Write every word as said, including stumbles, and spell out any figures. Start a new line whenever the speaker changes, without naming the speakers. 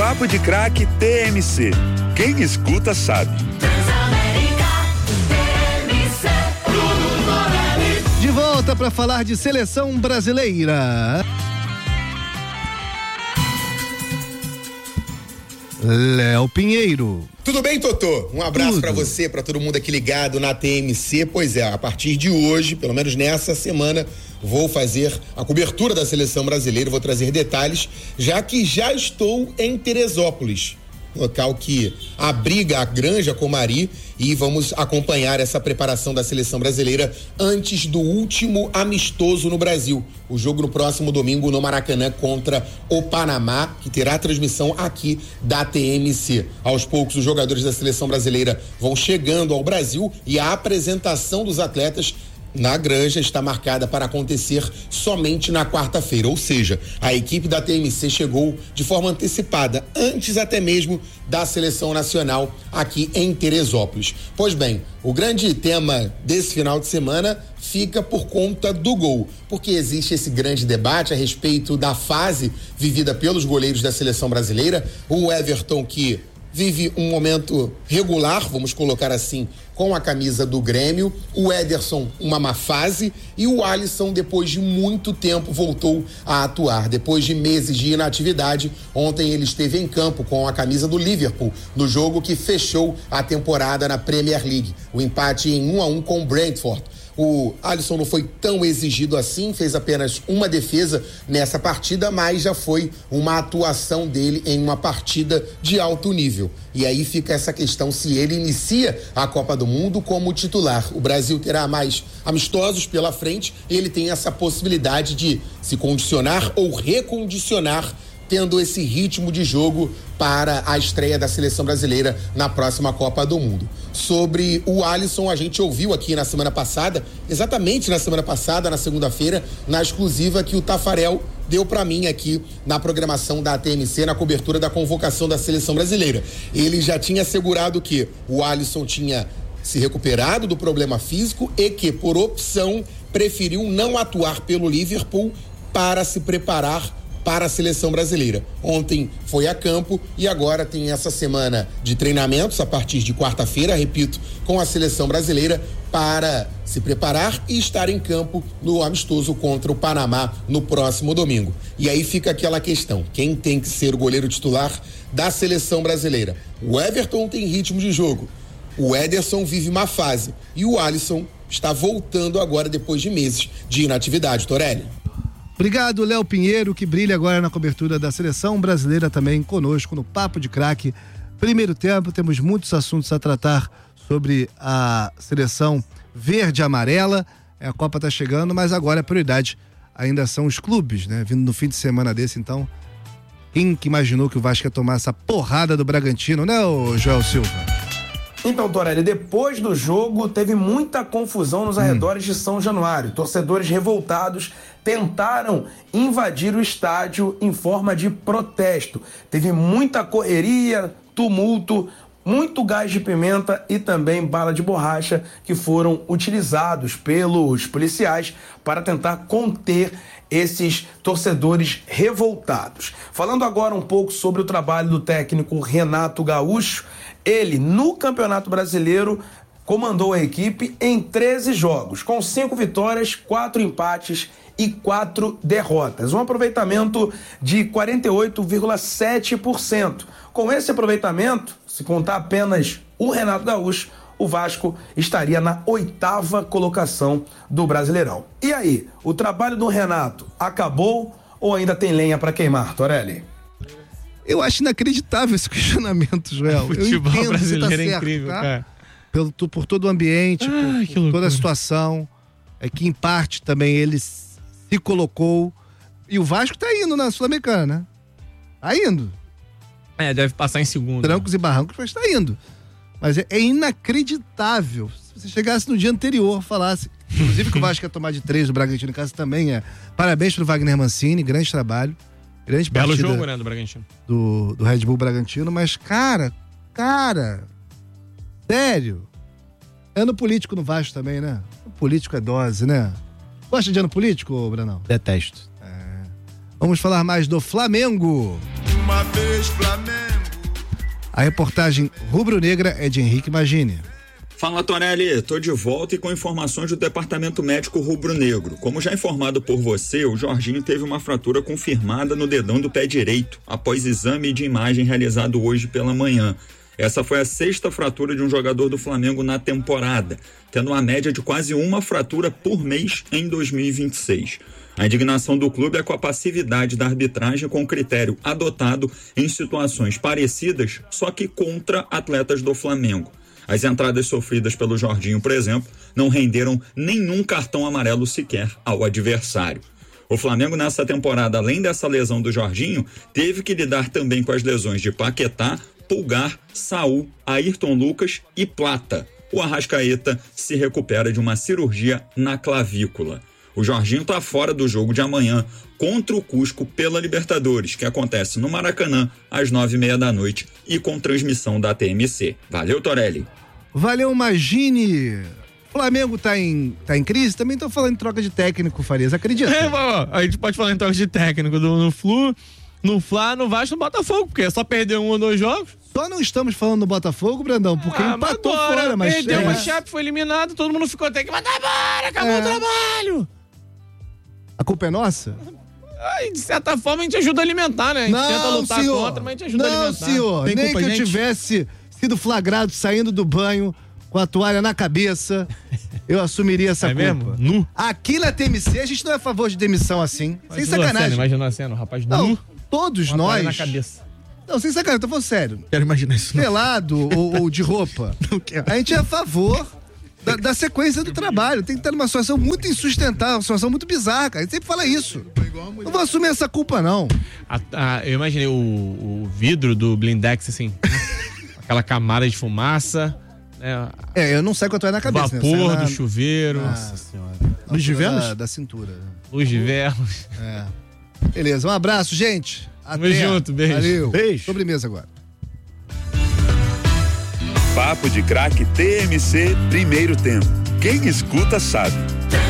Papo de Craque T M C. Quem escuta sabe.
De volta para falar de seleção brasileira. Léo Pinheiro.
Tudo bem, Totô? Um abraço para você, para todo mundo aqui ligado na T M C. Pois é, a partir de hoje, pelo menos nessa semana, vou fazer a cobertura da seleção brasileira, vou trazer detalhes, já que já estou em Teresópolis, local que abriga a Granja Comari, e vamos acompanhar essa preparação da seleção brasileira antes do último amistoso no Brasil. O jogo no próximo domingo no Maracanã contra o Panamá, que terá transmissão aqui da T M C. Aos poucos, os jogadores da seleção brasileira vão chegando ao Brasil e a apresentação dos atletas na Granja está marcada para acontecer somente na quarta-feira, ou seja, a equipe da T M C chegou de forma antecipada, antes até mesmo da seleção nacional aqui em Teresópolis. Pois bem, o grande tema desse final de semana fica por conta do gol, porque existe esse grande debate a respeito da fase vivida pelos goleiros da seleção brasileira. O Everton, que vive um momento regular, vamos colocar assim, com a camisa do Grêmio, o Ederson uma má fase e o Alisson, depois de muito tempo, voltou a atuar. Depois de meses de inatividade, ontem ele esteve em campo com a camisa do Liverpool, no jogo que fechou a temporada na Premier League. O empate em um a um com o Brentford. O Alisson não foi tão exigido assim, fez apenas uma defesa nessa partida, mas já foi uma atuação dele em uma partida de alto nível. E aí fica essa questão se ele inicia a Copa do Mundo como titular. O Brasil terá mais amistosos pela frente, ele tem essa possibilidade de se condicionar ou recondicionar, tendo esse ritmo de jogo para a estreia da seleção brasileira na próxima Copa do Mundo. Sobre o Alisson, a gente ouviu aqui na semana passada, exatamente na semana passada, na segunda-feira, na exclusiva que o Tafarel deu para mim aqui na programação da T M C, na cobertura da convocação da seleção brasileira. Ele já tinha assegurado que o Alisson tinha se recuperado do problema físico e que, por opção, preferiu não atuar pelo Liverpool para se preparar para a seleção brasileira. Ontem foi a campo e agora tem essa semana de treinamentos a partir de quarta-feira, repito, com a seleção brasileira para se preparar e estar em campo no amistoso contra o Panamá no próximo domingo. E aí fica aquela questão, quem tem que ser o goleiro titular da seleção brasileira? O Everton tem ritmo de jogo, o Ederson vive uma fase e o Alisson está voltando agora depois de meses de inatividade. Torelli.
Obrigado, Léo Pinheiro, que brilha agora na cobertura da seleção brasileira também conosco no Papo de Craque. Primeiro tempo, temos muitos assuntos a tratar sobre a seleção verde e amarela. A Copa está chegando, mas agora a prioridade ainda são os clubes, né? Vindo no fim de semana desse, então, quem que imaginou que o Vasco ia tomar essa porrada do Bragantino, né, ô Joel Silva?
Então, Torelli, depois do jogo teve muita confusão nos arredores hum. de São Januário. Torcedores revoltados tentaram invadir o estádio em forma de protesto. Teve muita correria, tumulto, muito gás de pimenta e também bala de borracha que foram utilizados pelos policiais para tentar conter esses torcedores revoltados. Falando agora um pouco sobre o trabalho do técnico Renato Gaúcho, ele, no Campeonato Brasileiro, comandou a equipe em treze jogos, com cinco vitórias, quatro empates e quatro derrotas. Um aproveitamento de quarenta e oito vírgula sete por cento. Com esse aproveitamento, se contar apenas o Renato Gaúcho, o Vasco estaria na oitava colocação do Brasileirão. E aí, o trabalho do Renato acabou ou ainda tem lenha para queimar, Torelli?
Eu acho inacreditável esse questionamento, Joel.
O futebol
eu
brasileiro
tá
é
certo,
incrível,
tá?
cara.
Pelo, por todo o ambiente,
ah,
por, por toda a situação, é que em parte também ele se colocou, e o Vasco tá indo na Sul-Americana, né? Tá indo.
É, deve passar em segundo.
Trancos e barrancos, mas tá indo. Mas é, é inacreditável. Se você chegasse no dia anterior, falasse, inclusive que o Vasco ia tomar de três, o Bragantino em casa também é. Parabéns pro Wagner Mancini, grande trabalho. Grande
Belo
partida
jogo, né, do Bragantino.
Do, do Red Bull Bragantino, mas cara, cara, sério, ano político no Vasco também, né? O político é dose, né? Gosta de ano político, Branão?
Detesto.
É. Vamos falar mais do Flamengo.
uma vez Flamengo.
A reportagem rubro-negra é de Henrique Magini.
Fala, Torelli, tô de volta e com informações do Departamento Médico Rubro-Negro. Como já informado por você, o Jorginho teve uma fratura confirmada no dedão do pé direito, após exame de imagem realizado hoje pela manhã. Essa foi a sexta fratura de um jogador do Flamengo na temporada, tendo uma média de quase uma fratura por mês em dois mil e vinte e seis. A indignação do clube é com a passividade da arbitragem com o critério adotado em situações parecidas, só que contra atletas do Flamengo. As entradas sofridas pelo Jorginho, por exemplo, não renderam nenhum cartão amarelo sequer ao adversário. O Flamengo, nessa temporada, além dessa lesão do Jorginho, teve que lidar também com as lesões de Paquetá, Pulgar, Saul, Ayrton Lucas e Plata. O Arrascaeta se recupera de uma cirurgia na clavícula. O Jorginho está fora do jogo de amanhã contra o Cusco pela Libertadores, que acontece no Maracanã às nove e meia da noite e com transmissão da T M C. Valeu, Torelli.
Valeu, Magini. Flamengo tá em, tá em crise? Também estão falando em troca de técnico, Farias, acredita?
É, ó, a gente pode falar em troca de técnico do, no Flu, no Fla, no Vasco, no Botafogo, porque é só perder um ou dois jogos.
Só não estamos falando do Botafogo, Brandão, porque
ah,
empatou
mas agora,
fora, mas...
Perdeu,
é.
mas Chape foi eliminado, todo mundo ficou até que mandar embora, acabou
É.
o trabalho.
A culpa é nossa?
Ai, de certa forma a gente ajuda a alimentar, né? A gente
Não,
tenta lutar
senhor.
contra, mas a gente ajuda
Não,
a alimentar.
senhor.
Tem
Nem
culpa,
que eu
gente?
tivesse sido flagrado saindo do banho com a toalha na cabeça, eu assumiria essa
É
culpa.
mesmo? Nu?
Aqui na T M C a gente não é a favor de demissão assim.
Imaginou
sem
a cena,
sacanagem.
Imaginou a cena, o rapaz
Não,
nu,
todos
uma toalha
nós...
na cabeça.
Não, sem sacanagem, tô falando sério.
Quero imaginar isso.
Pelado ou, ou de roupa.
Não quero.
A gente é a favor da, da sequência do trabalho. Tem que estar numa situação muito insustentável, uma situação muito bizarra, cara. A gente sempre fala isso. Não vou assumir essa culpa, não.
A- a- eu imaginei o, o vidro do blindex, assim, aquela camada de fumaça, né?
É, eu não saio com a toalha na cabeça. né? Eu
Vapor
saio na-
do chuveiro,
Nossa senhora.
Luz de
Altura
Vênus?
Da, da cintura.
luz de Vênus.
É. Beleza, um abraço, gente.
Tamo junto, beijo.
Valeu.
Beijo.
Sobremesa agora.
Papo de Craque T M C, primeiro tempo. Quem escuta sabe.